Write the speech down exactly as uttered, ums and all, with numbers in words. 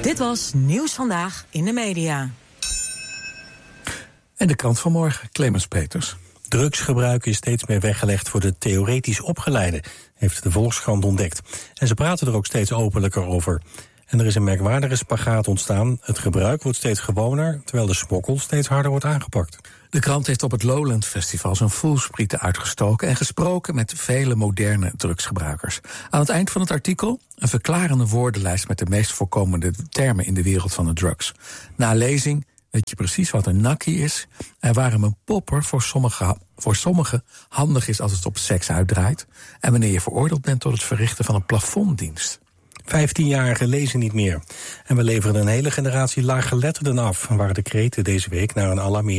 Dit was Nieuws Vandaag in de Media. En de krant van morgen, Clemens Peters. Drugsgebruik is steeds meer weggelegd voor de theoretisch opgeleiden, heeft de Volkskrant ontdekt. En ze praten er ook steeds openlijker over. En er is een merkwaardige spagaat ontstaan. Het gebruik wordt steeds gewoner, terwijl de smokkel steeds harder wordt aangepakt. De krant heeft op het Lowland Festival zijn voelsprieten uitgestoken en gesproken met vele moderne drugsgebruikers. Aan het eind van het artikel een verklarende woordenlijst met de meest voorkomende termen in de wereld van de drugs. Na lezing weet je precies wat een nakkie is en waarom een popper voor sommigen voor sommige handig is als het op seks uitdraait en wanneer je veroordeeld bent tot het verrichten van een plafonddienst. Vijftienjarigen lezen niet meer. En we leveren een hele generatie laaggeletterden af, waren de kreten deze week naar een alarmerend